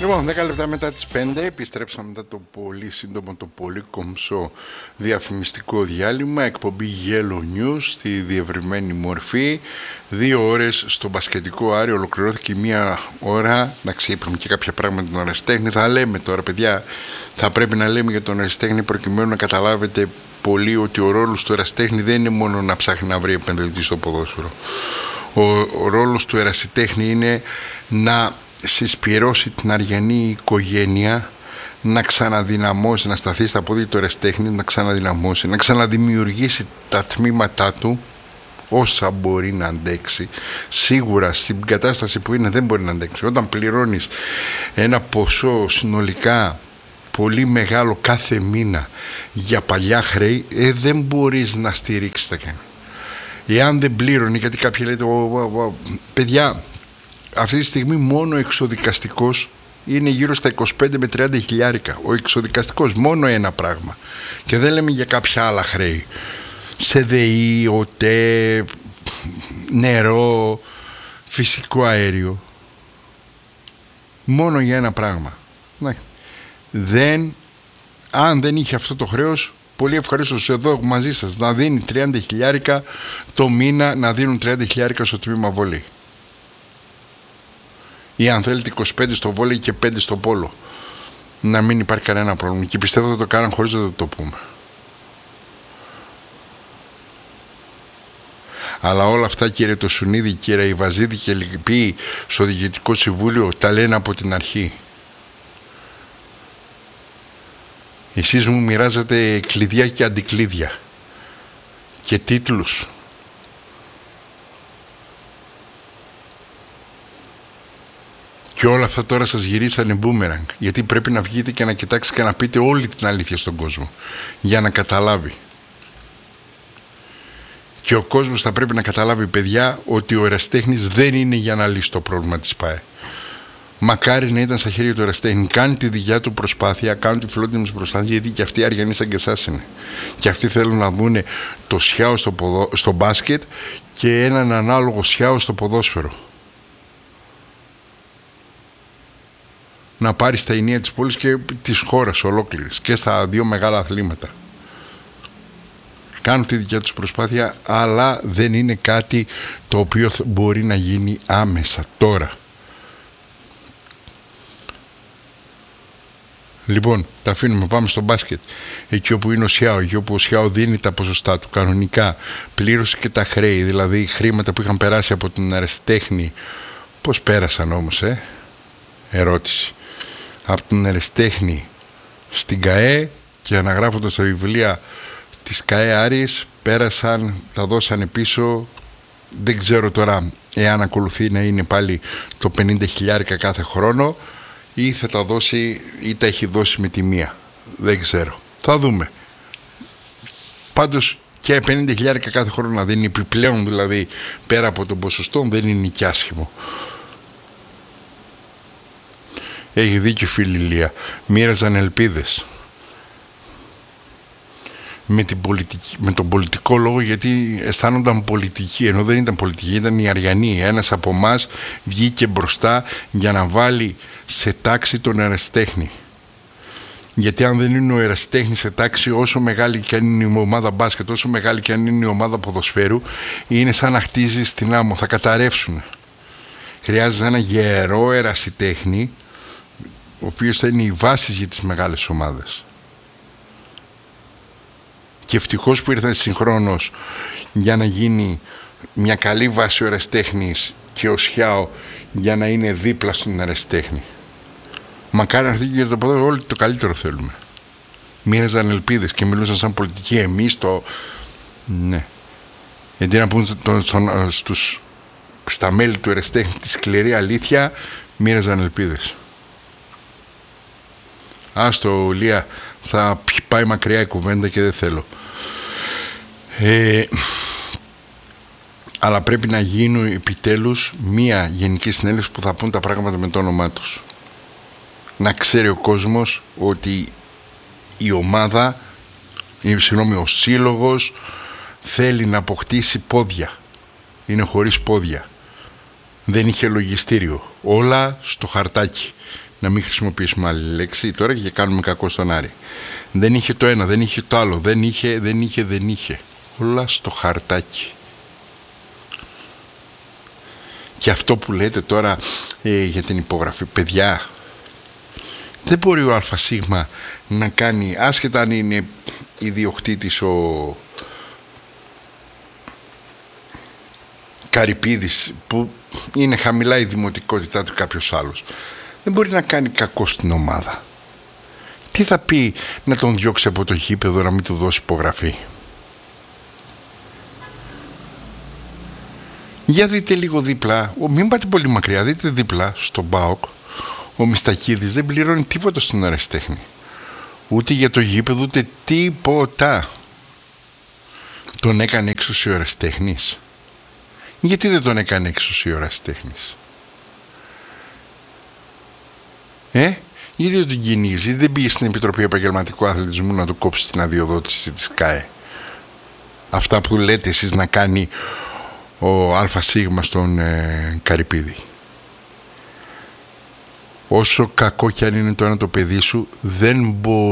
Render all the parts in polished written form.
Λοιπόν, 10 λεπτά μετά τις 5 επιστρέψαμε μετά το πολύ σύντομο, το πολύ κομψό διαφημιστικό διάλειμμα. Εκπομπή Yellow News στη διευρυμένη μορφή. 2 ώρες στο μπασκετικό Άρη. Ολοκληρώθηκε 1 ώρα. Εντάξει, είπαμε και κάποια πράγματα τον Ερασιτέχνη. Θα λέμε τώρα, παιδιά, θα πρέπει να λέμε για τον Ερασιτέχνη προκειμένου να καταλάβετε πολύ ότι ο ρόλος του Ερασιτέχνη δεν είναι μόνο να ψάχνει να βρει επενδυτή στο ποδόσφαιρο. Ο ρόλος του Ερασιτέχνη είναι να συσπυρώσει την αριανή οικογένεια, να ξαναδυναμώσει, να σταθεί στα πόδια του Ερασιτέχνη, να ξαναδυναμώσει, να ξαναδημιουργήσει τα τμήματά του όσα μπορεί να αντέξει. Σίγουρα στην κατάσταση που είναι δεν μπορεί να αντέξει. Όταν πληρώνεις ένα ποσό συνολικά πολύ μεγάλο κάθε μήνα για παλιά χρέη, δεν μπορείς να στηρίξεις τα κέντρα. Εάν δεν πλήρωνε, γιατί κάποιοι λέτε παιδιά, αυτή τη στιγμή μόνο ο εξοδικαστικός είναι γύρω στα 25 με 30 χιλιάρικα. Ο εξοδικαστικός, μόνο ένα πράγμα. Και δεν λέμε για κάποια άλλα χρέη. Σε ΔΕΗ, ΟΤΕ, νερό, φυσικό αέριο. Μόνο για ένα πράγμα. Αν δεν είχε αυτό το χρέος, πολύ ευχαρίστως εδώ μαζί σας να δίνει 30 χιλιάρικα το μήνα, να δίνουν 30 χιλιάρικα στο τμήμα βολή. Ή αν θέλετε 25 στο βόλεϊ και 5 στο πόλο. Να μην υπάρχει κανένα πρόβλημα. Και πιστεύω ότι το κάναν χωρίς να το πούμε. Αλλά όλα αυτά, κύριε το Σουνίδη, κύριε Ιβαζίδη και λοιποί στο Διοικητικό Συμβούλιο, τα λένε από την αρχή. Εσείς μου μοιράζετε κλειδιά και αντικλείδια και τίτλους. Και όλα αυτά τώρα σας γυρίσανε μπούμεραγκ. Γιατί πρέπει να βγείτε και να κοιτάξετε και να πείτε όλη την αλήθεια στον κόσμο για να καταλάβει. Και ο κόσμος θα πρέπει να καταλάβει, παιδιά, ότι ο Ερασιτέχνης δεν είναι για να λύσει το πρόβλημα της ΠΑΕ. Μακάρι να ήταν στα χέρια του Ερασιτέχνη. Κάνει τη δικιά του προσπάθεια, κάνουν τη φιλότιμη προσπάθεια, γιατί και αυτοί αριανοί σαν και εσάς είναι. Και αυτοί θέλουν να δουν το σιάο στο μπάσκετ και έναν ανάλογο σιάο στο ποδόσφαιρο. Να πάρει στα ενία της πόλης και της χώρας ολόκληρης και στα 2 μεγάλα αθλήματα. Κάνουν τη δικιά τους προσπάθεια, αλλά δεν είναι κάτι το οποίο μπορεί να γίνει άμεσα τώρα. Λοιπόν, τα αφήνουμε, πάμε στο μπάσκετ. Εκεί όπου είναι ο Σιάο, εκεί όπου ο Σιάο δίνει τα ποσοστά του κανονικά, πλήρωσε και τα χρέη, δηλαδή χρήματα που είχαν περάσει από την Ερασιτέχνη. Πώς πέρασαν όμως, ερώτηση. Από την Ερασιτέχνη στην ΚΑΕ, και αναγράφοντας τα βιβλία της ΚΑΕ Άρης, πέρασαν, τα δώσανε πίσω. Δεν ξέρω τώρα εάν ακολουθεί να είναι πάλι το 50 χιλιάρικα κάθε χρόνο ή θα τα δώσει ή τα έχει δώσει με τη μία. Δεν ξέρω. Θα δούμε. Πάντως και 50 χιλιάρικα κάθε χρόνο να δίνει επιπλέον, δηλαδή πέρα από τον ποσοστό, δεν είναι και άσχημο. Έχει δίκιο, φίλη Λία. Μοίραζαν ελπίδες. Με τον πολιτικό λόγο, γιατί αισθάνονταν πολιτική, ενώ δεν ήταν πολιτική, ήταν οι αριανοί. Ένας από εμάς βγήκε μπροστά για να βάλει σε τάξη τον Ερασιτέχνη. Γιατί αν δεν είναι ο Ερασιτέχνης σε τάξη, όσο μεγάλη και αν είναι η ομάδα μπάσκετ, όσο μεγάλη και αν είναι η ομάδα ποδοσφαίρου, είναι σαν να χτίζει στην άμμο, θα καταρρεύσουν. Χρειάζεται ένα γερό Ερασιτέχνη, ο οποίος θα είναι η βάση για τις μεγάλες ομάδες. Και ευτυχώς που ήρθαν συγχρόνως για να γίνει μια καλή βάση ο Ερασιτέχνης και ο Σιάο για να είναι δίπλα στον Ερασιτέχνη. Μακάρι να έρθει και για το ποδόσφαιρο, όλοι το καλύτερο θέλουμε. Μοίραζαν ελπίδες και μιλούσαν σαν πολιτικοί. Εμείς το... Ναι. Γιατί να πούν στα μέλη του Ερασιτέχνη τη σκληρή αλήθεια, μοίραζαν ελπίδες. Άστο, Λία, θα πάει μακριά η κουβέντα και δεν θέλω. Αλλά πρέπει να γίνει επιτέλους μία γενική συνέλευση που θα πούν τα πράγματα με το όνομά τους. Να ξέρει ο κόσμος ότι η ομάδα, ο σύλλογος θέλει να αποκτήσει πόδια. Είναι χωρίς πόδια. Δεν είχε λογιστήριο. Όλα στο χαρτάκι. να μην χρησιμοποιήσουμε άλλη λέξη τώρα και κάνουμε κακό στον Άρη. Δεν είχε το ένα, δεν είχε το άλλο, δεν είχε. Όλα στο χαρτάκι. Και αυτό που λέτε τώρα για την υπογραφή, παιδιά, δεν μπορεί ο ΑΣ να κάνει, άσχετα αν είναι ιδιοκτήτης ο Καρυπίδης, που είναι χαμηλά η δημοτικότητά του, κάποιος άλλος, δεν μπορεί να κάνει κακό στην ομάδα. Τι θα πει να τον διώξει από το γήπεδο, να μην του δώσει υπογραφή? Για δείτε λίγο δίπλα, μην πάτε πολύ μακριά, δείτε δίπλα στον ΠΑΟΚ, ο Μιστακίδης δεν πληρώνει τίποτα στον ερασιτέχνη. Ούτε για το γήπεδο, ούτε τίποτα. Τον έκανε έξω ο ερασιτέχνης. Γιατί δεν τον έκανε έξω ο ερασιτέχνης? Γιατί δεν τον κυνήγησε? Γιατί δεν πήγε στην Επιτροπή Επαγγελματικού Αθλητισμού να του κόψει την αδειοδότηση της ΚΑΕ? Αυτά που λέτε εσείς να κάνει ο ΑΣ στον Καρυπίδη. Όσο κακό κι αν είναι το ένα το παιδί σου, δεν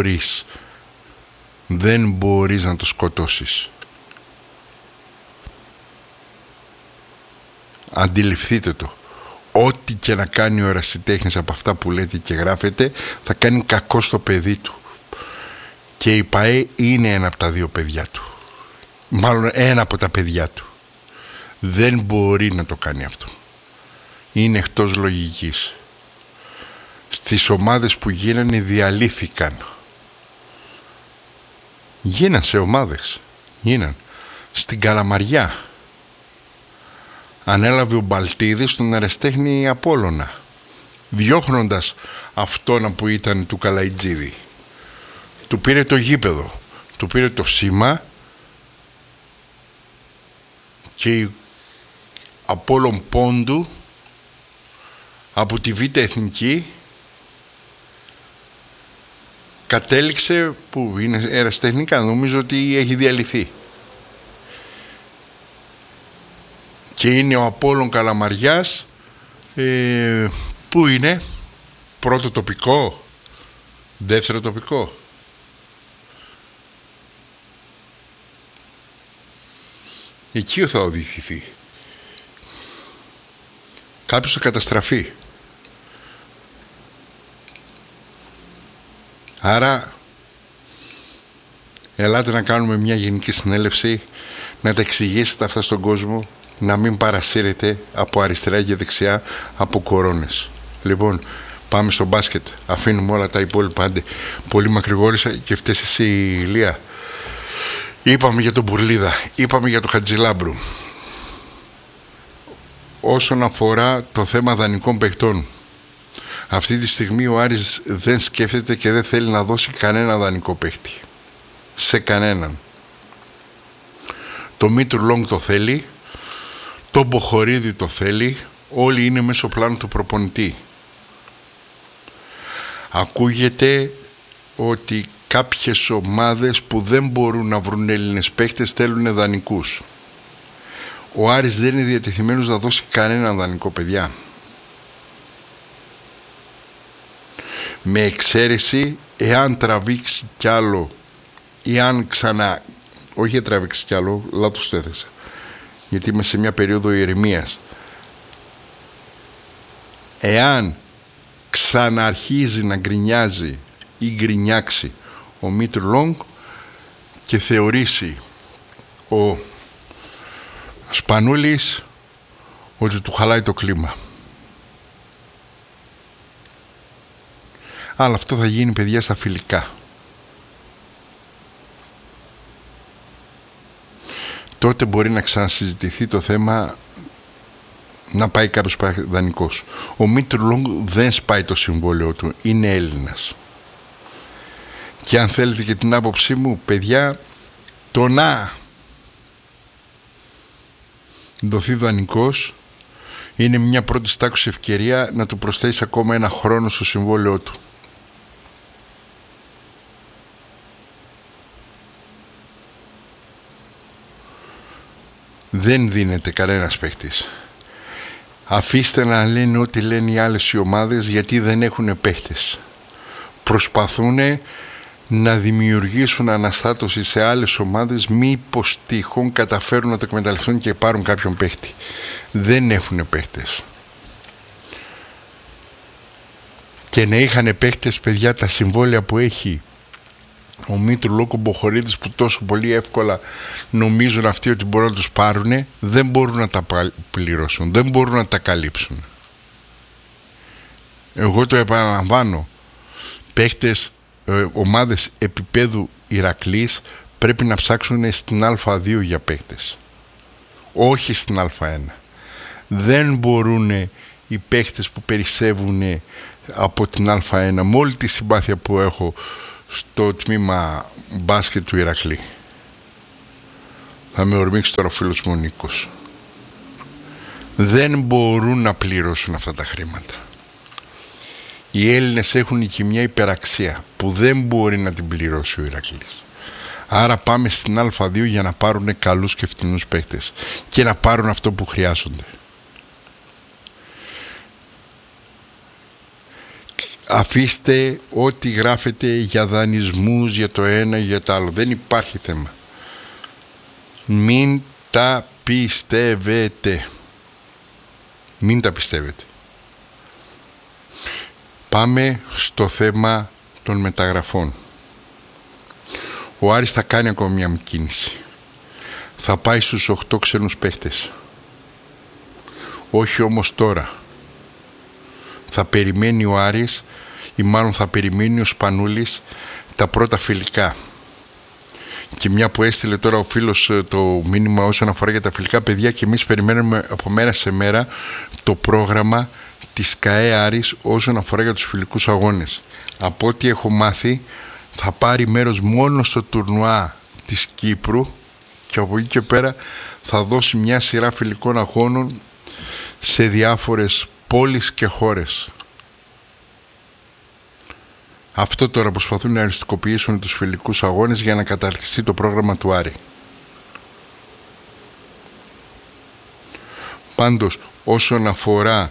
μπορείς να το σκοτώσεις. Αντιληφθείτε το. Ό,τι και να κάνει ο ερασιτέχνης από αυτά που λέτε και γράφετε, θα κάνει κακό στο παιδί του. Και η ΠΑΕ είναι ένα από τα δύο παιδιά του. Μάλλον ένα από τα παιδιά του. Δεν μπορεί να το κάνει αυτό. Είναι εκτός λογικής. Στις ομάδες που γίνανε διαλύθηκαν. Γίναν σε ομάδες. Στην Καλαμαριά ανέλαβε ο Μπαλτίδης τον ερασιτέχνη Απόλλωνα, διώχνοντας αυτόν που ήταν του Καλαϊτζίδη. Του πήρε το γήπεδο, του πήρε το σήμα, και η Απόλλων Πόντου από τη Β' Εθνική κατέληξε, που είναι ερασιτεχνικά, νομίζω ότι έχει διαλυθεί, και είναι ο Απόλλων Καλαμαριάς, που είναι πρώτο τοπικό, δεύτερο τοπικό. Εκεί θα οδηγηθεί. Κάποιος θα καταστραφεί. Άρα ελάτε να κάνουμε μια γενική συνέλευση, να τα εξηγήσετε αυτά στον κόσμο, να μην παρασύρετε από αριστερά και δεξιά από κορώνες. Λοιπόν, πάμε στο μπάσκετ. Αφήνουμε όλα τα υπόλοιπα. Άντε, πολύ μακρηγόρησα και φταίς εσύ, Ηλία. Είπαμε για τον Μπουρλίδα, είπαμε για τον Χατζηλάμπρου. Όσον αφορά το θέμα δανεικών παιχτών, αυτή τη στιγμή ο Άρης δεν σκέφτεται και δεν θέλει να δώσει κανένα δανεικό παίχτη. Σε κανέναν. Το Μήτρου Λόγκ το θέλει, το Μποχορίδη το θέλει, όλοι είναι μέσω πλάνου του προπονητή. Ακούγεται ότι κάποιες ομάδες που δεν μπορούν να βρουν Έλληνες παίχτες θέλουν δανεικούς. Ο Άρης δεν είναι διατεθειμένος να δώσει κανένα δανεικό, παιδιά. Με εξαίρεση εάν τραβήξει κι άλλο, ή αν ξανά, όχι τραβήξει κι άλλο, λάθος το έθεσα, γιατί είμαι σε μια περίοδο ηρεμίας. Εάν ξαναρχίζει να γκρινιάζει ή γκρινιάξει ο Μήτρου Λόγκ και θεωρήσει ο Σπανούλης ότι του χαλάει το κλίμα. Αλλά αυτό θα γίνει, παιδιά, στα φιλικά. Τότε μπορεί να ξανασυζητηθεί το θέμα να πάει κάποιος δανεικός. Ο Μήτρου Λόγκ δεν σπάει το συμβόλαιο του, είναι Έλληνας. Και αν θέλετε και την άποψή μου, παιδιά, το να δοθεί δανεικός είναι μια πρώτη τάξης ευκαιρία να του προσθέσει ακόμα ένα χρόνο στο συμβόλαιό του. Δεν δίνεται κανένας παίχτης. Αφήστε να λένε ό,τι λένε οι άλλες οι ομάδες, γιατί δεν έχουν παίχτες. Προσπαθούν να δημιουργήσουν αναστάτωση σε άλλες ομάδες, μήπως τυχόν καταφέρουν να το εκμεταλλευτούν και πάρουν κάποιον παίχτη. Δεν έχουν παίχτες. Και να είχαν παίχτες, παιδιά, τα συμβόλαια που έχει ο Μήτρου Λόκο Μποχορίδης, που τόσο πολύ εύκολα νομίζουν αυτοί ότι μπορούν να τους πάρουν, δεν μπορούν να τα πληρώσουν, δεν μπορούν να τα καλύψουν. Εγώ το επαναλαμβάνω, παίχτες, ομάδες επίπεδου Ηρακλής πρέπει να ψάξουν στην Α2 για παίχτες, όχι στην Α1. Δεν μπορούν οι παίχτες που περισσεύουν από την Α1, με όλη τη συμπάθεια που έχω στο τμήμα μπάσκετ του Ηρακλή. Θα με ορμήξει τώρα ο φίλος μου ο Νίκος. Δεν μπορούν να πληρώσουν αυτά τα χρήματα. Οι Έλληνες έχουν και μια υπεραξία που δεν μπορεί να την πληρώσει ο Ηρακλής. Άρα πάμε στην Α2 για να πάρουν καλούς και φτηνούς παίκτες και να πάρουν αυτό που χρειάζονται. Αφήστε ό,τι γράφετε για δανεισμούς, για το ένα, για το άλλο. Δεν υπάρχει θέμα. Μην τα πιστεύετε. Μην τα πιστεύετε. Πάμε στο θέμα των μεταγραφών. Ο Άρης θα κάνει ακόμα μια κίνηση. Θα πάει στους 8 ξένους παίχτες. Όχι όμως τώρα. Θα περιμένει ο Άρης, ή μάλλον θα περιμένει ο Σπανούλης, τα πρώτα φιλικά. Και μια που έστειλε τώρα ο φίλος το μήνυμα όσον αφορά για τα φιλικά, παιδιά, και εμείς περιμένουμε από μέρα σε μέρα το πρόγραμμα της ΚΑΕ Άρης όσον αφορά για τους φιλικούς αγώνες. Από ό,τι έχω μάθει, θα πάρει μέρος μόνο στο τουρνουά της Κύπρου και από εκεί και πέρα θα δώσει μια σειρά φιλικών αγώνων σε διάφορες πόλεις και χώρες. Αυτό τώρα προσπαθούν να αριστικοποιήσουν τους φιλικούς αγώνες για να καταρτιστεί το πρόγραμμα του Άρη. Πάντως, όσον αφορά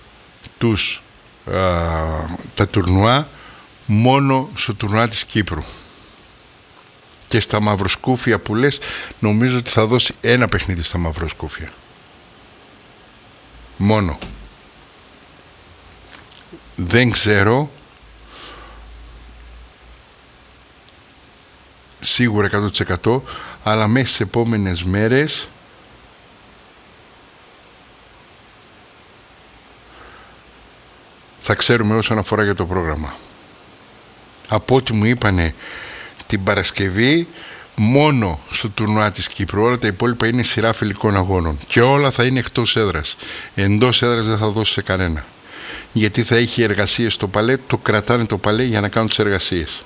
τα τουρνουά, μόνο στο τουρνουά της Κύπρου. Και στα μαυροσκούφια που λες, νομίζω ότι θα δώσει ένα παιχνίδι στα μαυροσκούφια. Μόνο. Δεν ξέρω σίγουρα 100%, αλλά μέσα στις επόμενες μέρες θα ξέρουμε όσον αφορά για το πρόγραμμα. Από ό,τι μου είπανε την Παρασκευή, μόνο στο τουρνουά της Κύπρου, όλα τα υπόλοιπα είναι σειρά φιλικών αγώνων και όλα θα είναι εκτός έδρας. Εντός έδρας δεν θα δώσει σε κανένα, γιατί θα έχει εργασίες στο παλέ, το κρατάνε το παλέ για να κάνουν τις εργασίες.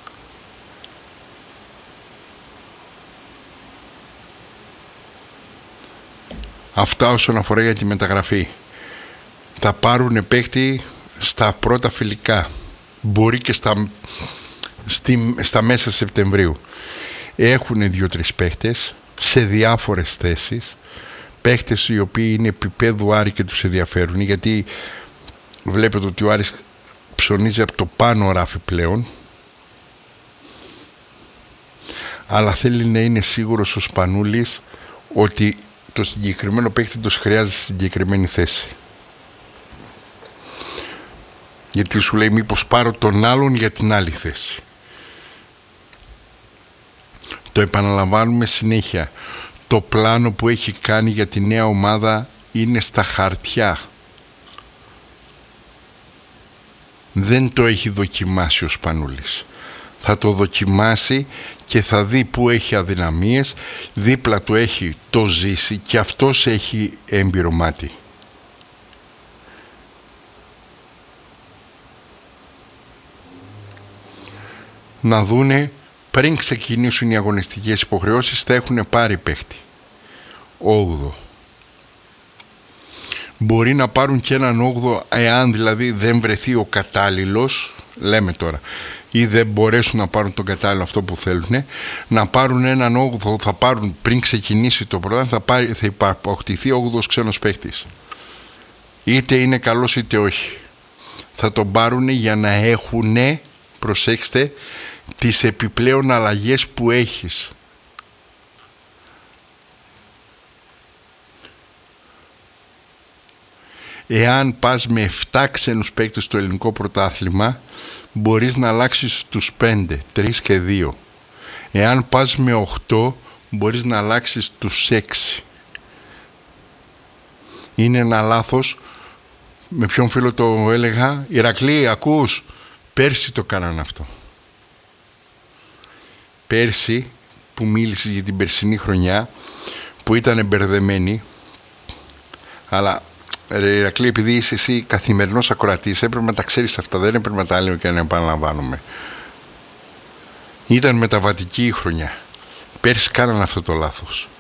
Αυτά όσον αφορά για τη μεταγραφή. Θα πάρουν παίκτη στα πρώτα φιλικά, μπορεί και στα μέσα Σεπτεμβρίου. Έχουν 2-3 παίκτες σε διάφορες θέσεις, παίκτες οι οποίοι είναι επίπεδου Άρη και τους ενδιαφέρουν, γιατί βλέπετε ότι ο Άρης ψωνίζει από το πάνω ράφι πλέον, αλλά θέλει να είναι σίγουρος ο Σπανούλης ότι το συγκεκριμένο παίκτη τους χρειάζεται στη συγκεκριμένη θέση. Γιατί σου λέει μήπως πάρω τον άλλον για την άλλη θέση. Το επαναλαμβάνουμε συνέχεια. Το πλάνο που έχει κάνει για τη νέα ομάδα είναι στα χαρτιά. Δεν το έχει δοκιμάσει ο Σπανούλης. Θα το δοκιμάσει και θα δει που έχει αδυναμίες. Δίπλα του έχει το ζήσει και αυτός έχει έμπειρο μάτι. Να δούνε πριν ξεκινήσουν οι αγωνιστικές υποχρεώσεις, θα έχουν πάρει παίχτη 8ο. Μπορεί να πάρουν και έναν 8ο εάν δηλαδή δεν βρεθεί ο κατάλληλος, λέμε τώρα, ή δεν μπορέσουν να πάρουν τον κατάλληλο αυτό που θέλουν, να πάρουν έναν 8ο, θα πάρουν πριν ξεκινήσει το πρόγραμμα, θα υποκτηθεί 8ος ξένος παίχτης. είτε είναι καλός είτε όχι. Θα τον πάρουν για να έχουνε, προσέξτε, τις επιπλέον αλλαγές που έχεις. Εάν πας με 7 ξένους παίκτες στο ελληνικό πρωτάθλημα, μπορείς να αλλάξεις τους 5, 3 και 2. Εάν πας με 8, μπορείς να αλλάξεις τους 6. Είναι ένα λάθος. Με ποιον φίλο το έλεγα? Ηρακλή, ακούς? Πέρσι το κάνανε αυτό. Πέρσι που μίλησες για την περσινή χρονιά, που ήταν μπερδεμένη, αλλά Ηρακλή, επειδή είσαι εσύ καθημερινός ακροατής, έπρεπε να τα ξέρεις αυτά, δεν έπρεπε να τα λέω και να επαναλαμβάνομαι. Ήταν μεταβατική η χρονιά. Πέρσι κάνανε αυτό το λάθος.